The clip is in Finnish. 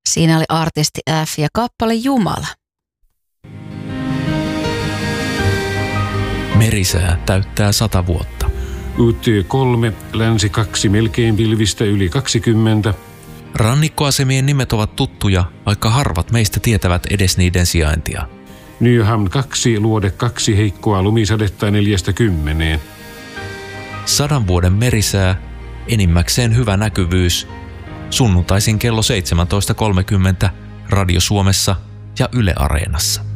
Siinä oli artisti F ja kappale Jumala. Merisää täyttää 100 vuotta. UT 3, länsi 2, melkein pilvistä yli 20. Rannikkoasemien nimet ovat tuttuja, vaikka harvat meistä tietävät edes niiden sijaintia. Nyhamn 2, luode 2, heikkoa lumisadetta 40. 100 vuoden merisää, enimmäkseen hyvä näkyvyys. Sunnuntaisin kello 17.30 Radio Suomessa ja Yle Areenassa.